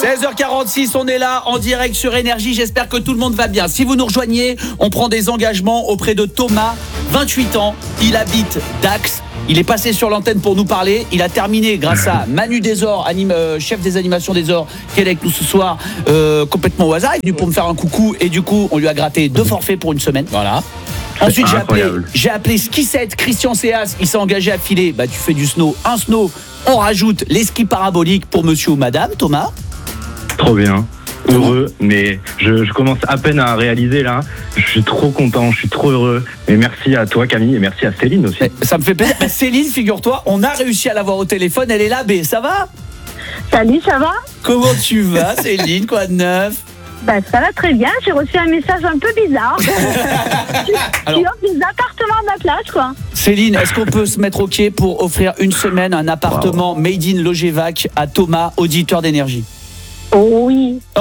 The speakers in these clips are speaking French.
16h46, on est là en direct sur Énergie. J'espère que tout le monde va bien. Si vous nous rejoignez, on prend des engagements auprès de Thomas, 28 ans. Il habite Dax. Il est passé sur l'antenne pour nous parler. Il a terminé grâce à Manu Desor, chef des animations Desor, qui est avec nous ce soir, complètement au hasard. Il est venu pour me faire un coucou et du coup, on lui a gratté 2 forfaits pour une semaine. Voilà. Ensuite, j'ai appelé Ski7, Christian Céas. Il s'est engagé à filer. Bah, tu fais du snow. Un snow, on rajoute les skis paraboliques pour monsieur ou madame. Thomas. Trop bien. Heureux, mais je commence à peine à réaliser là. Je suis trop content, je suis trop heureux. Et merci à toi Camille et merci à Céline aussi. Ça me fait plaisir. Céline, figure-toi, on a réussi à l'avoir au téléphone. Elle est là, B. Ça va? Salut, ça va? Comment tu vas, Céline? Quoi de neuf? Bah, ça va très bien. J'ai reçu un message un peu bizarre. Alors, Tu offres des appartements à ma place, quoi. Céline, est-ce qu'on peut se mettre au quai pour offrir une semaine un appartement made in Logevac à Thomas, auditeur d'Énergie? Oh oui. Oh,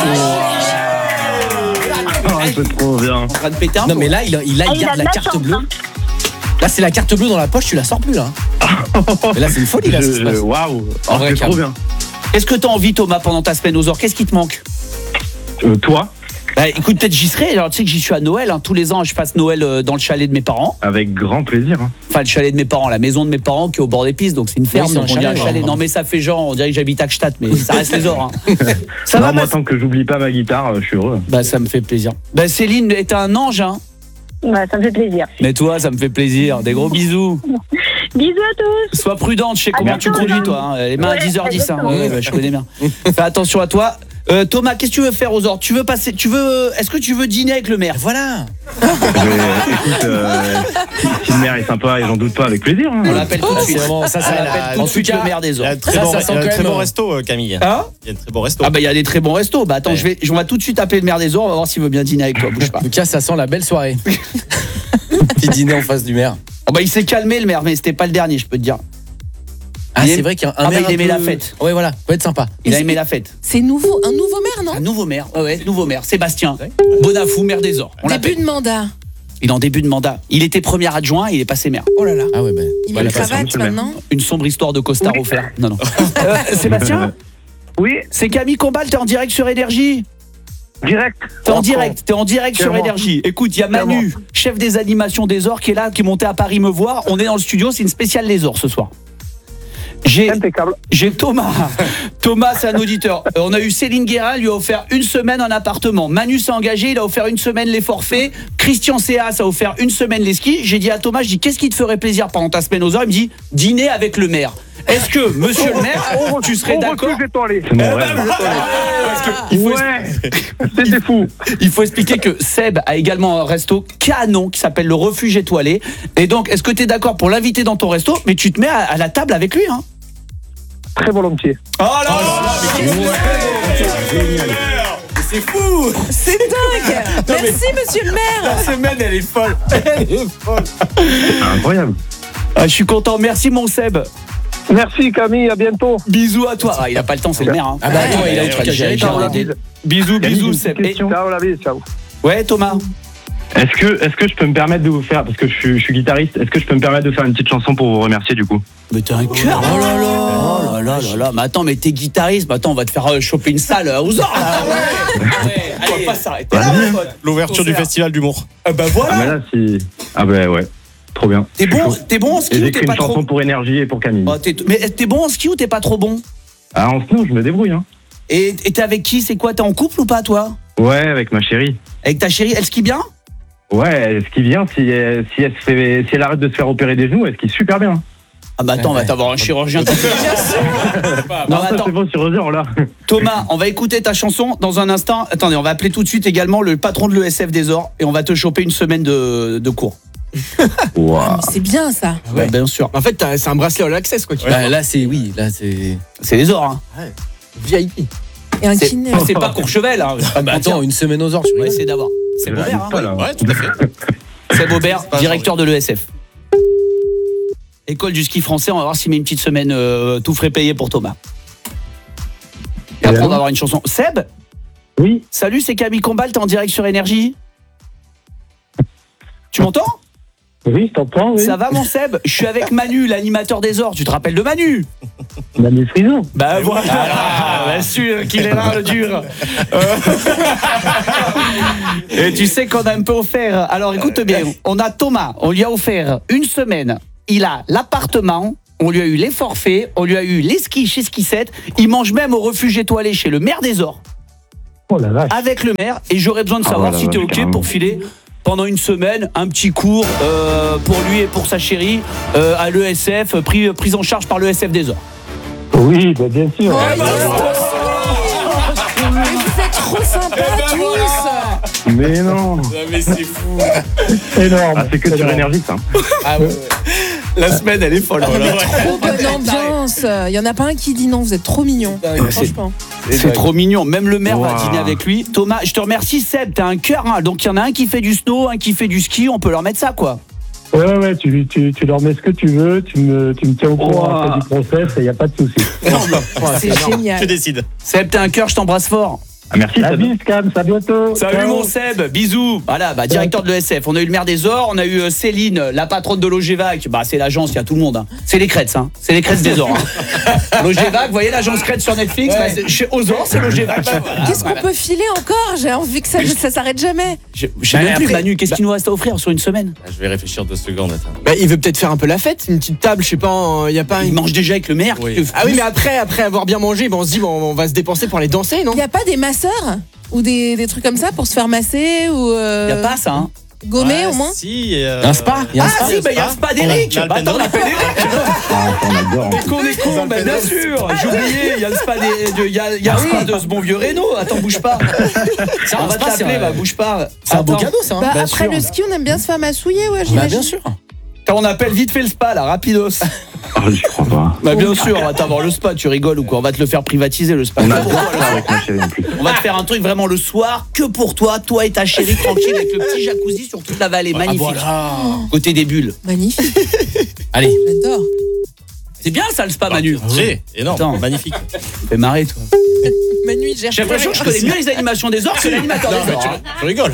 C'est trop bien. en train de péter un Non plomb. mais là il garde la carte bleue. Là c'est la carte bleue dans la poche, tu la sors plus là. Mais là c'est une folie là, ça se passe. Waouh. En vrai, C'est trop bien. Qu'est-ce que t'as envie, Thomas, pendant ta semaine aux Ors? Qu'est-ce qui te manque? Toi, Bah, écoute, peut-être j'y serai. Alors, tu sais que j'y suis à Noël. Tous les ans, je passe Noël dans le chalet de mes parents. avec grand plaisir. Hein. Enfin, le chalet de mes parents, la maison de mes parents qui est au bord des pistes. Donc, c'est une ferme. c'est Donc, un on dit un chalet, chalet. ouais. Non, mais ça fait genre, on dirait que j'habite à Gstaad, mais ça reste les Ors. Hein. Ça Non, va, moi ma- tant que j'oublie pas ma guitare, je suis heureux. Bah, ça me fait plaisir. Bah, Céline est un ange, hein. Bah, ça me fait plaisir. Mais toi, ça me fait plaisir. Des gros bisous. Bisous à tous. Sois prudente, je sais comment tu bientôt, conduis, Thomas. toi. Hein. Les mains à Ouais, 10h10. Hein. exactement. Ouais, bah, je connais bien. Fais attention à toi. Thomas, qu'est-ce que tu veux faire aux Ors? Est-ce que tu veux dîner avec le maire? Voilà. Mais, écoute, si le maire est sympa et j'en doute pas, avec plaisir. Hein. On l'appelle tout de suite. C'est vraiment ça, On l'appelle tout de suite le maire des Il y a Ors. un très Ça, bon, ça sent il y a un quand très même, bon resto, Camille. Hein? Il y a un très bon resto. Ah bah il y a des très bons restos. Bah attends, Ouais. on va tout de suite appeler le maire des Ors, on va voir s'il veut bien dîner avec toi, bouge pas. En tout cas ça sent la belle soirée. Petit dîner en face du maire. Oh bah il s'est calmé le maire, mais c'était pas le dernier, je peux te dire. Ah Il c'est aime- vrai qu'il y a un Ah, bah, maire il un aimait peu- la fête. Ouais voilà, peut être sympa. Il a aimé la fête. C'est un nouveau maire, non? Un nouveau maire, nouveau maire, Sébastien Bonafou, maire des Ors. On Début l'appelle. de mandat. Il est en début de mandat. Il était premier adjoint, il est passé maire. Oh là là. Ah ouais ben. Il met Voilà, une pas sûr, cravate monsieur le maire. maintenant. Une sombre histoire de costard offert. Non. Sébastien, Oui, c'est Camille Combal, t'es en direct sur Énergie. direct. T'es en direct sur Clairement. Énergie. Écoute, il y a Manu, chef des animations des Ors, qui est là, qui est monté à Paris me voir. On est dans le studio, c'est une spéciale les Ors ce soir. Impeccable. J'ai Thomas. Thomas, c'est un auditeur. On a eu Céline Guérin, lui a offert une semaine un appartement. Manu s'est engagé, il a offert une semaine les forfaits. Christian Céas a offert une semaine les skis. J'ai dit à Thomas, je dis, qu'est-ce qui te ferait plaisir pendant ta semaine aux Ors? Il me dit, dîner avec le maire. Est-ce que, monsieur le maire, tu serais d'accord? Refuge étoilé. C'est mon rêve. Ouais, c'était fou. Il faut expliquer que Seb a également un resto canon qui s'appelle le Refuge Étoilé. Et donc, est-ce que tu es d'accord pour l'inviter dans ton resto, mais tu te mets à la table avec lui, hein? Très volontiers. Oh là là, C'est fou. C'est dingue. Merci, monsieur le maire. la semaine, elle est folle. Incroyable. Ah, je suis content. Merci, mon Seb. Merci Camille, à bientôt. Bisous à toi. Ah, il a pas le temps, c'est le maire. Hein. Ah bah attends, il a des trucs à gérer. Ciao, Bisous, Camille, bisous, une Seb. petite Et- question. Ciao la vie, ciao. Ouais, Thomas. Est-ce que je peux me permettre de vous faire, parce que je suis guitariste, est-ce que je peux me permettre de faire une petite chanson pour vous remercier du coup? Mais t'as un cœur. Oh là là. Oh là là là là. Mais attends, mais t'es guitariste. Mais attends, on va te faire choper une salle aux Ors. Là. Ouais. Allez, on va pas s'arrêter là, mon pote. L'ouverture du Concert. festival d'humour. Ah bah Ah voilà. mais là si... Ah bah ouais, trop bien. T'es Je suis bon, chaud. t'es bon en Et ski ou j'écris t'es une pas chanson trop? pour Énergie et pour Camille. Oh, mais t'es bon en ski ou t'es pas trop bon? Ah en snow, je me débrouille hein. Et t'es avec qui? C'est quoi? T'es en couple ou pas, toi? Ouais, avec ma chérie. Avec ta chérie? Elle skie bien? Ouais, ce qui vient, si elle arrête de se faire opérer des genoux, elle skie super bien. Ah bah attends, on va t'avoir un chirurgien. Non, Non, mais ça attends, c'est pas chirurgien là. Thomas, on va écouter ta chanson dans un instant. Attendez, on va appeler tout de suite également le patron de l'ESF des Ors et on va te choper une semaine de cours. Waouh. C'est bien ça. Ouais, bien sûr. En fait c'est un bracelet all access quoi. Bah, là c'est C'est les Ors, hein. VIP. Et un C'est kiné. c'est pas Courchevel, hein. Ah bah attends, une semaine aux Ors, tu On va rigoles. essayer d'avoir. C'est Aubert, hein. Pas, là. Ouais, tout à fait. C'est Aubert, directeur de l'ESF. École du ski français, on va voir s'il met une petite semaine tout frais payé pour Thomas. Et après, on va avoir une chanson. Seb, Oui, salut, c'est Camille Combal, t'es en direct sur Énergie. Tu m'entends? Oui, je t'entends, oui. Ça va mon Seb? Je suis avec Manu, l'animateur des ors. Tu te rappelles de Manu? Manu Frison. Bah voilà, bien sûr qu'il est là, le dur. Et tu sais qu'on a un peu offert. Alors écoute bien, on a Thomas, on lui a offert une semaine. Il a l'appartement, on lui a eu les forfaits, on lui a eu les skis chez Skisette. Il mange même au refuge étoilé chez le maire des Ors. Oh la vache. Avec le maire. Et j'aurais besoin de savoir voilà, si t'es vache, ok carrément. pour filer pendant une semaine un petit cours pour lui et pour sa chérie à l'ESF, prise en charge par l'ESF des Ors. Oui, bah, bien sûr. Mais vous êtes trop sympas tous. Mais non. Mais c'est fou. Énorme. Ah, c'est que sur Énorme. énergie, ça. Ah ouais. La semaine, elle est folle. Trop bonne ambiance. Il y en a pas un qui dit non, vous êtes trop mignons. Franchement. C'est trop mignon. Même le maire va Wow. dîner avec lui. Thomas, je te remercie Seb, t'as un cœur. Hein. Donc il y en a un qui fait du snow, un qui fait du ski. On peut leur mettre ça quoi. Ouais, tu leur mets ce que tu veux, tu me tiens au courant Wow. après du process, il n'y a pas de souci. C'est Je génial. décide. Seb, t'as un cœur, je t'embrasse fort. Ah, merci, La Seb. bise, Cam, à bientôt. Salut Ciao. mon Seb, bisous. Voilà, directeur de l'ESF. On a eu le maire des Ors, on a eu Céline, la patronne de l'Ogevac. Bah c'est l'agence, il y a tout le monde. Hein. C'est les Crêtes, hein. C'est les Crêtes des Ors. Hein. L'Ogevac, vous voyez l'agence Crêtes sur Netflix, bah, chez aux Ors, c'est l'Ogevac. Qu'est-ce qu'on peut filer encore? J'ai envie que ça s'arrête jamais. Je sais même plus, Manu, qu'est-ce qu'il nous reste à offrir sur une semaine? Ah, je vais réfléchir 2 secondes. Attends. Bah, il veut peut-être faire un peu la fête, une petite table, je sais pas, il y a pas Il une... mange déjà avec le maire. Oui. Ah oui, mais après avoir bien mangé, on se dit on va se dépenser pour aller danser, non? Il n'y a pas des masseurs ou des trucs comme ça pour se faire masser ou Il y a pas ça, hein. gommer Ouais, au moins? Si. Un spa, il y a un Ah spa. si, bah il y a un spa d'Eric. On a- Bah attends, on appelle Eric. Ah, on adore. Mais qu'on est con, bah bien sûr. J'ai oublié, il y a le spa il y a le spa de ce bon vieux Renault. Attends, bouge pas. Ça, on va spa, c'est t'appeler, vrai. bah bouge pas. C'est un beau Attends. cadeau ça, hein? Bah, bien après sûr. le ski, on aime bien se faire massouiller, ouais, Bah, j'imagine. bien sûr. Attends, on appelle vite fait le spa là, rapidos. Ah, j'y crois pas. Bah bien sûr, on va t'avoir le spa, tu rigoles ou quoi? On va te le faire privatiser le spa. On Que adore pour toi, ça avec ma chérie en plus. on va te faire un truc vraiment le soir, que pour toi et ta chérie tranquille avec le petit jacuzzi sur toute la vallée, magnifique. Voilà. Côté des bulles. Magnifique, Allez. j'adore. C'est bien ça le spa, Manu. J'ai. Énorme. Attends. Magnifique. Fais marrer toi. Manu, il gère. J'ai l'impression que je connais mieux les animations des Ors que l'animateur des Ors. Hein. Je rigole.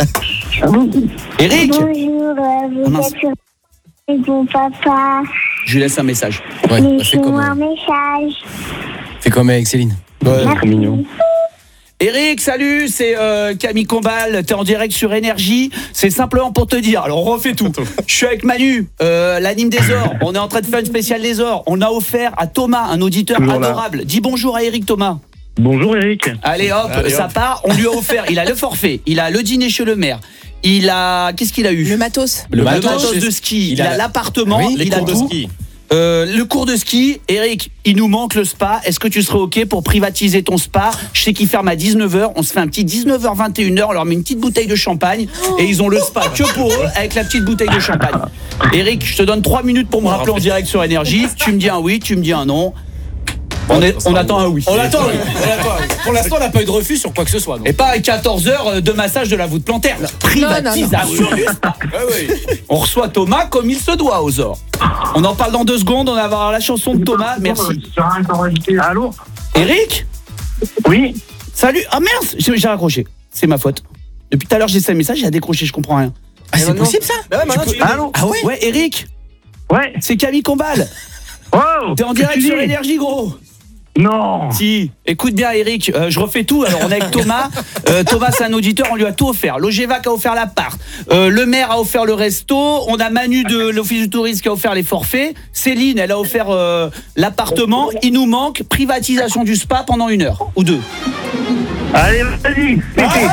Eric, Bonjour, vous mince. êtes sur avec mon papa. je lui laisse un message. Ouais, Laissez-moi un message. fais comme avec Céline. Trop mignon. Eric, salut, c'est Camille Combal, t'es en direct sur Énergie. C'est simplement pour te dire, alors on refait tout. Je suis avec Manu, l'anime des Ors. On est en train de faire une spéciale des Ors. On a offert à Thomas, un auditeur Toujours là. adorable. Dis bonjour à Eric, Thomas. Bonjour, Eric. Allez hop, ça part. On lui a offert, il a le forfait, il a le dîner chez le maire. Il a, qu'est-ce qu'il a eu? Le matos. Le matos. matos de ski. Il a l'appartement, Les il a cours de tout. ski. Le cours de ski, Eric, il nous manque le spa. Est-ce que tu serais OK pour privatiser ton spa? Je sais qu'il ferme à 19h. On se fait un petit 19h, 21h. On leur met une petite bouteille de champagne. Et ils ont le spa que pour eux avec la petite bouteille de champagne. Eric, je te donne 3 minutes pour me rappeler en direct sur Énergie. Tu me dis un oui, tu me dis un non. On attend un oui. On l'attend, oui. Pour l'instant, on n'a pas eu de refus sur quoi que ce soit. Et pas à 14h de massage de la voûte plantaire. Privatisation du spa. On reçoit Thomas comme il se doit aux Ors. On en parle dans 2 secondes. On va avoir la chanson de Thomas. Merci. Allô? Eric? Oui? Salut. Ah merde, j'ai raccroché. C'est ma faute. Depuis tout à l'heure, j'ai 5 messages, j'ai décroché, je comprends rien. Ah, c'est possible ça? Bah ouais, maintenant, Allô? Ah ouais? Ouais, Eric, Ouais? c'est Camille Combal. Wow! T'es en direct sur Énergie, gros. Non! Si, écoute bien Eric, je refais tout. Alors on est avec Thomas. Thomas c'est un auditeur, on lui a tout offert. L'Ogevac a offert l'appart. Le maire a offert le resto. On a Manu de l'Office du tourisme qui a offert les forfaits. Céline, elle a offert l'appartement. Il nous manque privatisation du spa pendant 1 heure ou 2. Allez, vas-y! Pété.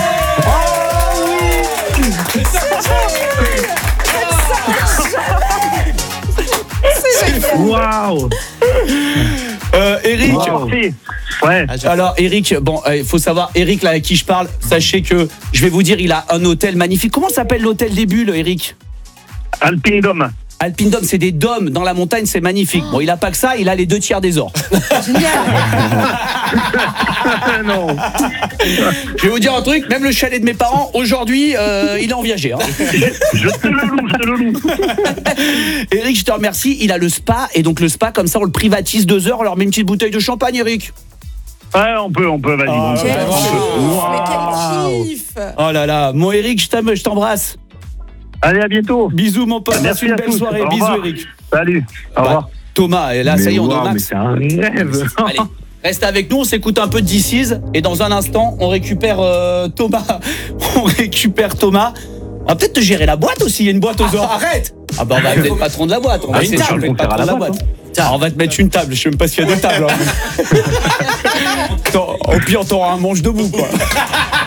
Waouh! Eric. Parfait. Ouais. Alors Eric, bon, il faut savoir, Eric là avec qui je parle, sachez que je vais vous dire, il a un hôtel magnifique. Comment s'appelle l'hôtel des bulles, Eric? Alpine Dome. Alpine Dome, c'est des dômes dans la montagne, c'est magnifique. Bon, il a pas que ça, il a les 2 tiers des Ors. Non. Je vais vous dire un truc, même le chalet de mes parents, aujourd'hui, il est en viager. Hein. Je te le loue. Eric, je te remercie, il a le spa, et donc le spa, comme ça, on le privatise 2 heures, on leur met une petite bouteille de champagne, Eric. Ouais, on peut, vas-y. Oh, Quel ouais, kiff, ouais. mais quel kiff. Oh là là, mon Eric, je t'embrasse. Allez, à bientôt. Bisous mon pote, passe Merci une à belle tous. soirée. Au Bisous revoir. Eric. Salut. Au revoir. Thomas, et là ça y est, on est au mais max. c'est un rêve. Allez, reste avec nous, on s'écoute un peu de DC's et dans un instant, on récupère Thomas. On récupère Thomas. On va peut-être te gérer la boîte aussi, il y a une boîte aux or. Arrête. Ah bah on va être le patron de la boîte, on va Ah, essayer c'est de sûr choper qu'on le patron sert à de la la boîte, boîte. Tiens, on va te mettre une table, je sais même pas s'il y a des tables. Au pire, t'auras un manche debout quoi.